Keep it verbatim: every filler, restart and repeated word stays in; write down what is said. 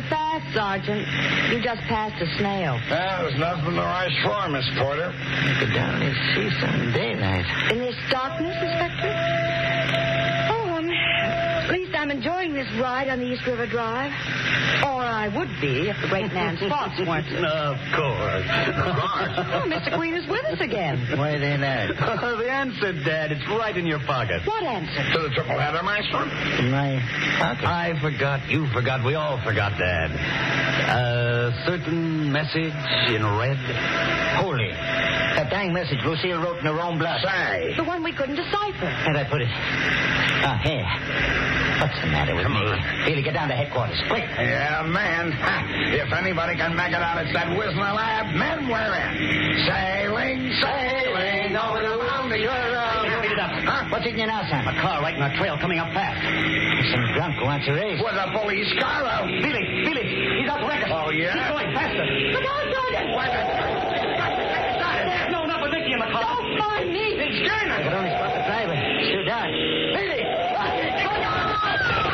so fast, Sergeant. You just passed a snail. Well, there's nothing to rush for, Miss Porter. Go down and see some daylight. In this darkness, Inspector? Oh, um, at least I'm enjoying this ride on the East River Drive. Or I would be if the great man's thoughts weren't. Of course. Oh, Mister Queen is with us again. Why they not? The answer, Dad. It's right in your pocket. What answer? To the triple header, Maestro? My pocket. I forgot. You forgot. We all forgot, Dad. A certain message in red. Holy. That dang message Lucille wrote in her own blood. Say. The one we couldn't decipher. Where'd I put it? Ah, here. What's the matter with Come me? on. Billy, get down to headquarters. Quick. Yeah, man. Ha. If anybody can make it out, it's that Whistler lab. Men, we're in. Sailing, sailing over the mountain. You're, uh... Speed it up. Huh? What's eating you now, Sam? A car right in our trail coming up fast. Some drunk who wants a race. With a police car out. Billy, Billy,